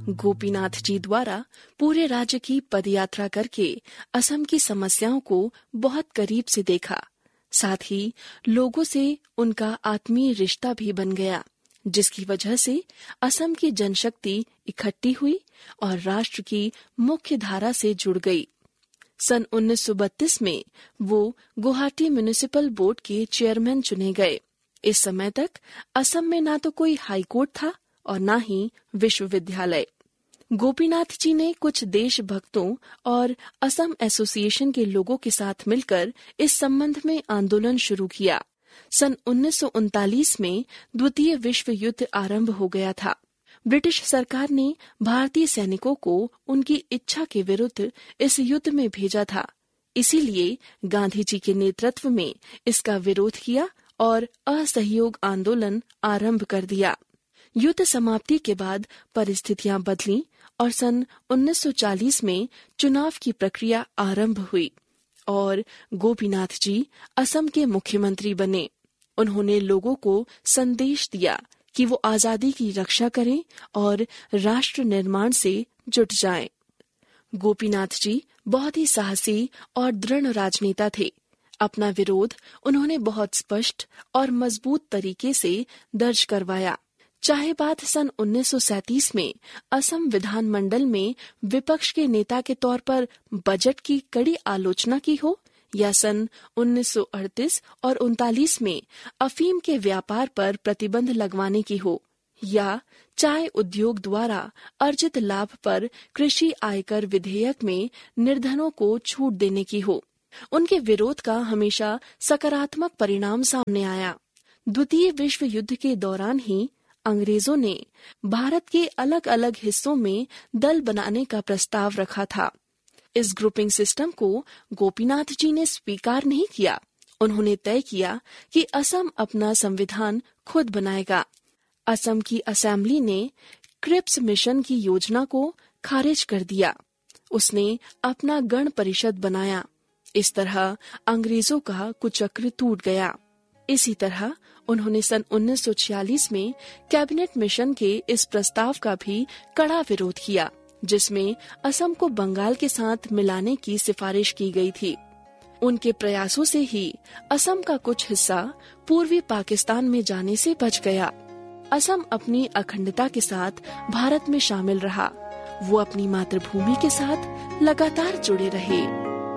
गोपीनाथ जी द्वारा पूरे राज्य की पदयात्रा करके असम की समस्याओं को बहुत करीब से देखा। साथ ही लोगों से उनका आत्मीय रिश्ता भी बन गया, जिसकी वजह से असम की जनशक्ति इकट्ठी हुई और राष्ट्र की मुख्य धारा से जुड़ गई। सन 1932 में वो गुवाहाटी म्युनिसिपल बोर्ड के चेयरमैन चुने गए। इस समय तक असम में ना तो कोई हाई कोर्ट था और ना ही विश्वविद्यालय। गोपीनाथ जी ने कुछ देशभक्तों और असम एसोसिएशन के लोगों के साथ मिलकर इस संबंध में आंदोलन शुरू किया। सन 1939 में द्वितीय विश्व युद्ध आरंभ हो गया था। ब्रिटिश सरकार ने भारतीय सैनिकों को उनकी इच्छा के विरुद्ध इस युद्ध में भेजा था। इसीलिए गांधी जी के नेतृत्व में इसका विरोध किया और असहयोग आंदोलन आरंभ कर दिया। युद्ध समाप्ति के बाद परिस्थितियां बदलीं और सन 1940 में चुनाव की प्रक्रिया आरंभ हुई और गोपीनाथ जी असम के मुख्यमंत्री बने। उन्होंने लोगों को संदेश दिया कि वो आजादी की रक्षा करें और राष्ट्र निर्माण से जुट जाएं। गोपीनाथ जी बहुत ही साहसी और दृढ़ राजनेता थे। अपना विरोध उन्होंने बहुत स्पष्ट और मजबूत तरीके से दर्ज करवाया। चाहे बात सन 1937 में असम विधानमंडल में विपक्ष के नेता के तौर पर बजट की कड़ी आलोचना की हो, या सन 1938 और 39 में अफीम के व्यापार पर प्रतिबंध लगवाने की हो, या चाय उद्योग द्वारा अर्जित लाभ पर कृषि आयकर विधेयक में निर्धनों को छूट देने की हो, उनके विरोध का हमेशा सकारात्मक परिणाम सामने आया। द्वितीय विश्व युद्ध के दौरान ही अंग्रेजों ने भारत के अलग अलग हिस्सों में दल बनाने का प्रस्ताव रखा था। इस ग्रुपिंग सिस्टम को गोपीनाथ जी ने स्वीकार नहीं किया। उन्होंने तय किया कि असम अपना संविधान खुद बनाएगा। असम की असेंबली ने क्रिप्स मिशन की योजना को खारिज कर दिया। उसने अपना गण परिषद बनाया। इस तरह अंग्रेजों का कुचक्र टूट गया। इसी तरह उन्होंने सन 1946 में कैबिनेट मिशन के इस प्रस्ताव का भी कड़ा विरोध किया, जिसमें असम को बंगाल के साथ मिलाने की सिफारिश की गई थी। उनके प्रयासों से ही असम का कुछ हिस्सा पूर्वी पाकिस्तान में जाने से बच गया। असम अपनी अखंडता के साथ भारत में शामिल रहा। वो अपनी मातृभूमि के साथ लगातार जुड़े रहे।